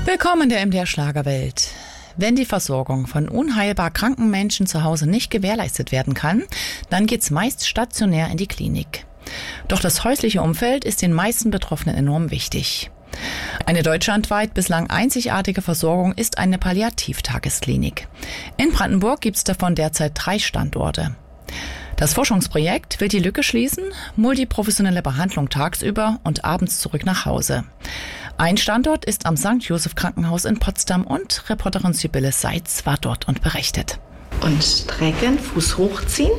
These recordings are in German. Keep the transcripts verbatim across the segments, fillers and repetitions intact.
Willkommen in der M D R Schlagerwelt. Wenn die Versorgung von unheilbar kranken Menschen zu Hause nicht gewährleistet werden kann, dann geht's meist stationär in die Klinik. Doch das häusliche Umfeld ist den meisten Betroffenen enorm wichtig. Eine deutschlandweit bislang einzigartige Versorgung ist eine Palliativtagesklinik. In Brandenburg gibt's davon derzeit drei Standorte. Das Forschungsprojekt will die Lücke schließen, multiprofessionelle Behandlung tagsüber und abends zurück nach Hause. Ein Standort ist am Sankt Joseph Krankenhaus in Potsdam und Reporterin Sibylle Seitz war dort und berichtet. Und strecken, Fuß hochziehen,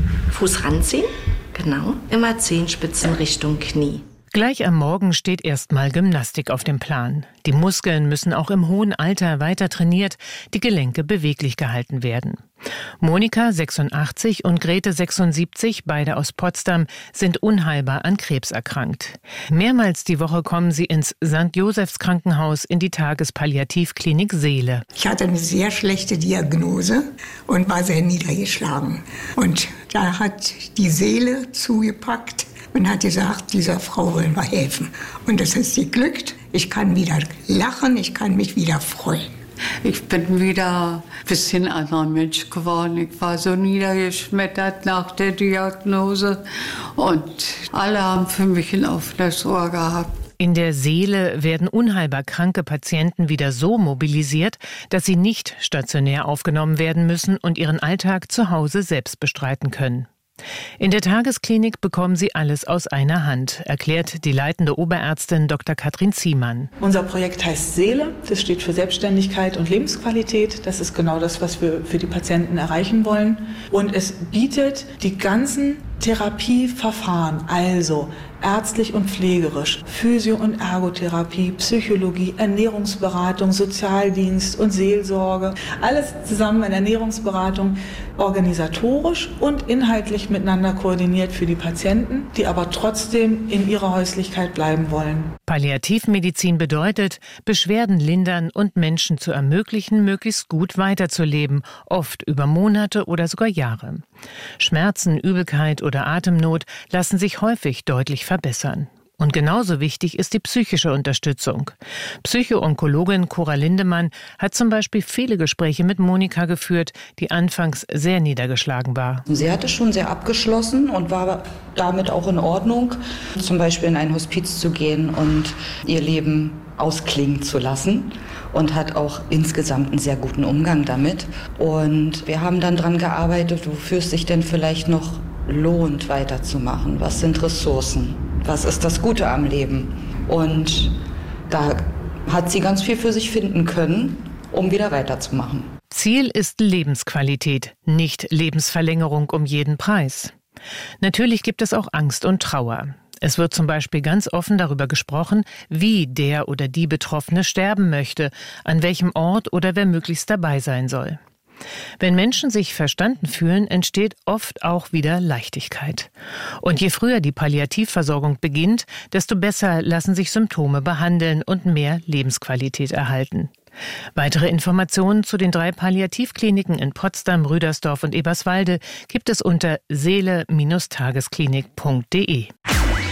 Fuß ranziehen, genau, immer Zehenspitzen Richtung Knie. Gleich am Morgen steht erstmal Gymnastik auf dem Plan. Die Muskeln müssen auch im hohen Alter weiter trainiert, die Gelenke beweglich gehalten werden. Monika, sechsundachtzig, und Grete, sechsundsiebzig, beide aus Potsdam, sind unheilbar an Krebs erkrankt. Mehrmals die Woche kommen sie ins Sankt Josephs Krankenhaus in die Tagespalliativklinik Seele. Ich hatte eine sehr schlechte Diagnose und war sehr niedergeschlagen. Und da hat die Seele zugepackt und hat gesagt, dieser Frau wollen wir helfen. Und das ist ihr geglückt. Ich kann wieder lachen, ich kann mich wieder freuen. Ich bin wieder ein bisschen anderer Mensch geworden. Ich war so niedergeschmettert nach der Diagnose. Und alle haben für mich ein offenes Ohr gehabt. In der Seele werden unheilbar kranke Patienten wieder so mobilisiert, dass sie nicht stationär aufgenommen werden müssen und ihren Alltag zu Hause selbst bestreiten können. In der Tagesklinik bekommen sie alles aus einer Hand, erklärt die leitende Oberärztin Doktor Katrin Ziemann. Unser Projekt heißt Seele. Das steht für Selbstständigkeit und Lebensqualität. Das ist genau das, was wir für die Patienten erreichen wollen. Und es bietet die ganzen Therapieverfahren, also ärztlich und pflegerisch, Physio- und Ergotherapie, Psychologie, Ernährungsberatung, Sozialdienst und Seelsorge. Alles zusammen in Ernährungsberatung, organisatorisch und inhaltlich miteinander koordiniert für die Patienten, die aber trotzdem in ihrer Häuslichkeit bleiben wollen. Palliativmedizin bedeutet, Beschwerden lindern und Menschen zu ermöglichen, möglichst gut weiterzuleben, oft über Monate oder sogar Jahre. Schmerzen, Übelkeit oder Atemnot lassen sich häufig deutlich verbessern. Und genauso wichtig ist die psychische Unterstützung. Psycho-Onkologin Cora Lindemann hat zum Beispiel viele Gespräche mit Monika geführt, die anfangs sehr niedergeschlagen war. Sie hatte schon sehr abgeschlossen und war damit auch in Ordnung, zum Beispiel in ein Hospiz zu gehen und ihr Leben ausklingen zu lassen. Und hat auch insgesamt einen sehr guten Umgang damit. Und wir haben dann dran gearbeitet, wofür es sich denn vielleicht noch lohnt, weiterzumachen. Was sind Ressourcen? Was ist das Gute am Leben? Und da hat sie ganz viel für sich finden können, um wieder weiterzumachen. Ziel ist Lebensqualität, nicht Lebensverlängerung um jeden Preis. Natürlich gibt es auch Angst und Trauer. Es wird zum Beispiel ganz offen darüber gesprochen, wie der oder die Betroffene sterben möchte, an welchem Ort oder wer möglichst dabei sein soll. Wenn Menschen sich verstanden fühlen, entsteht oft auch wieder Leichtigkeit. Und je früher die Palliativversorgung beginnt, desto besser lassen sich Symptome behandeln und mehr Lebensqualität erhalten. Weitere Informationen zu den drei Palliativkliniken in Potsdam, Rüdersdorf und Eberswalde gibt es unter seele Bindestrich tagesklinik punkt de.